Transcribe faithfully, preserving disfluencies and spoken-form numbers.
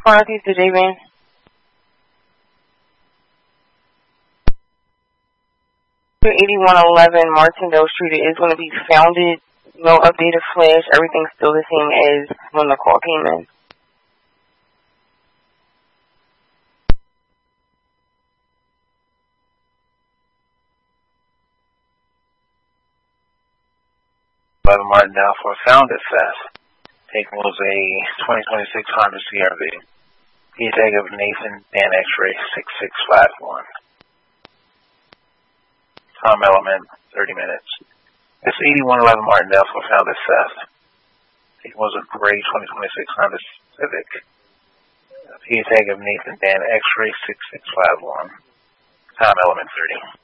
Northeast to J-Van. eighty-one eleven Martindale Street. It is going to be founded. No updated flash. Everything's still the same as when the call came in. eleven Martindale for founded theft. Taken was a twenty twenty-six Honda C R V. P tag of Nathan Dan X-Ray six six five one. Time element thirty minutes. It's eighty-one eleven Martindale for founded theft. Taken was a gray twenty twenty-six Honda Civic. P tag of Nathan Dan X-Ray six six five one. Time element thirty.